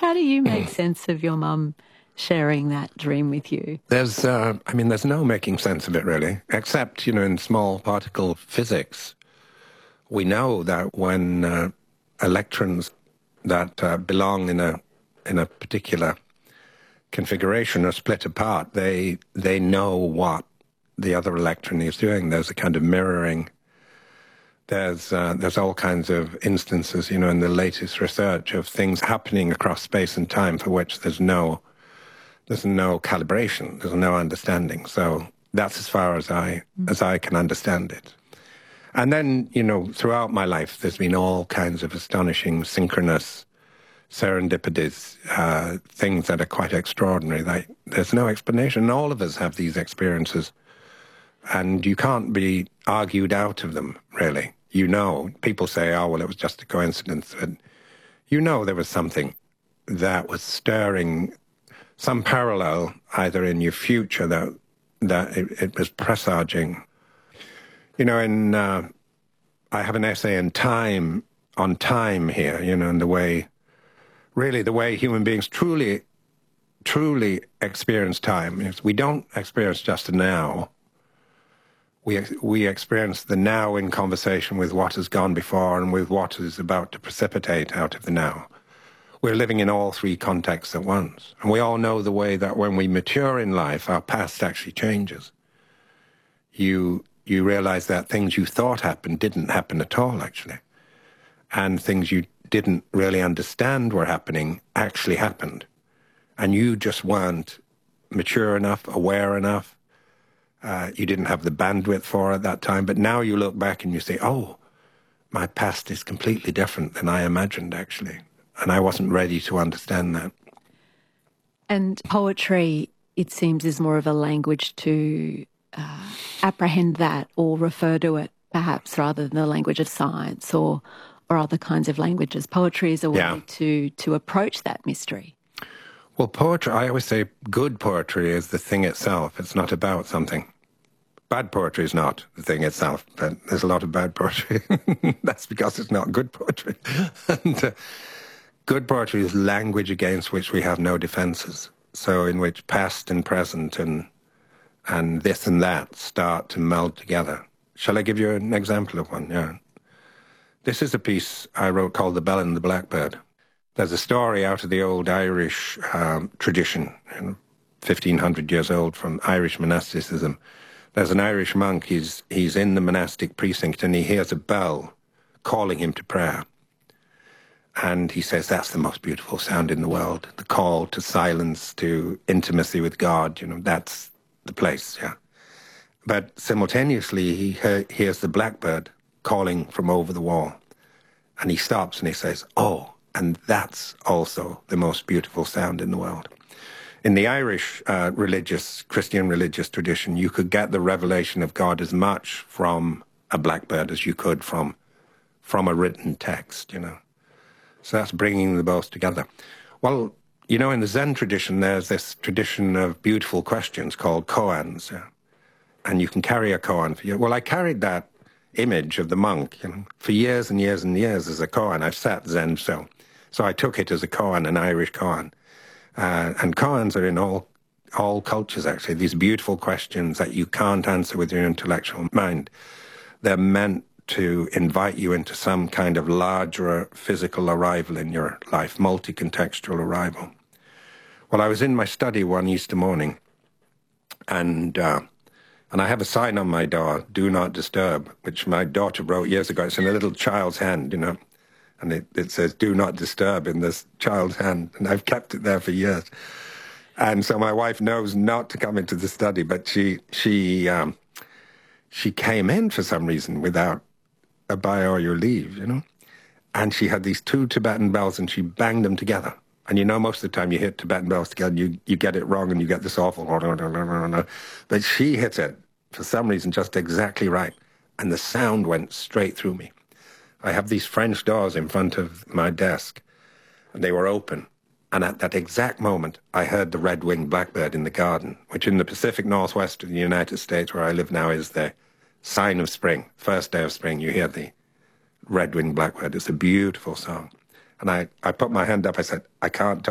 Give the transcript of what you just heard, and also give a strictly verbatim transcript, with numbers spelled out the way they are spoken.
How do you make sense of your mum sharing that dream with you? There's, uh, I mean, there's no making sense of it, really, except, you know, in small particle physics, we know that when uh, electrons that uh, belong in a in a particular configuration are split apart, they they know what the other electron is doing. There's a kind of mirroring. There's uh, there's all kinds of instances, you know, in the latest research of things happening across space and time for which there's no there's no calibration, there's no understanding. So that's as far as I as I can understand it. And then, you know, throughout my life, there's been all kinds of astonishing, synchronous, serendipities, uh, things that are quite extraordinary. Like, there's no explanation. All of us have these experiences, and you can't be argued out of them, really. You know, people say, oh, well, it was just a coincidence. But you know there was something that was stirring, some parallel either in your future that, that it, it was presaging. You know, in uh, I have an essay in Time, on time here, you know, and the way, really the way human beings truly, truly experience time. We don't experience just the now. We, we experience the now in conversation with what has gone before and with what is about to precipitate out of the now. We're living in all three contexts at once. And we all know the way that when we mature in life, our past actually changes. You... you realize that things you thought happened didn't happen at all, actually. And things you didn't really understand were happening actually happened. And you just weren't mature enough, aware enough. Uh, you didn't have the bandwidth for it at that time. But now you look back and you say, oh, my past is completely different than I imagined, actually. And I wasn't ready to understand that. And poetry, it seems, is more of a language to Uh, apprehend that or refer to it, perhaps, rather than the language of science or or other kinds of languages. Poetry is a way yeah. to to approach that mystery. Well, poetry, I always say good poetry is the thing itself. It's not about something. Bad poetry is not the thing itself, but there's a lot of bad poetry. That's because it's not good poetry. and uh, good poetry is language against which we have no defenses. So in which past and present and and this and that start to meld together. Shall I give you an example of one? Yeah. This is a piece I wrote called The Bell and the Blackbird. There's a story out of the old Irish um, tradition, you know, fifteen hundred years old, from Irish monasticism. There's an Irish monk, he's, he's in the monastic precinct, and he hears a bell calling him to prayer. And he says, that's the most beautiful sound in the world. The call to silence, to intimacy with God, you know, that's the place, yeah. But simultaneously, he he hears the blackbird calling from over the wall. And he stops and he says, oh, and that's also the most beautiful sound in the world. In the Irish uh, religious, Christian religious tradition, you could get the revelation of God as much from a blackbird as you could from, from a written text, you know. So that's bringing the both together. Well, you know, in the Zen tradition, there's this tradition of beautiful questions called koans, yeah? And you can carry a koan for you. Well, I carried that image of the monk, you know, for years and years and years as a koan. I've sat Zen, so so I took it as a koan, an Irish koan. Uh, and koans are in all all cultures, actually. These beautiful questions that you can't answer with your intellectual mind. They're meant to invite you into some kind of larger physical arrival in your life, multi-contextual arrival. Well, I was in my study one Easter morning, and uh, and I have a sign on my door, do not disturb, which my daughter wrote years ago. It's in a little child's hand, you know, and it, it says, do not disturb in this child's hand, and I've kept it there for years. And so my wife knows not to come into the study, but she, she, um, she came in for some reason without a by or your leave, you know, and she had these two Tibetan bells and she banged them together. And you know, most of the time you hit Tibetan bells together, you, you get it wrong and you get this awful, but she hit it for some reason just exactly right. And the sound went straight through me. I have these French doors in front of my desk, and they were open. And at that exact moment, I heard the red-winged blackbird in the garden, which in the Pacific Northwest of the United States, where I live now, is the sign of spring. First day of spring, you hear the red-winged blackbird. It's a beautiful song. And I, I put my hand up, I said, I can't talk.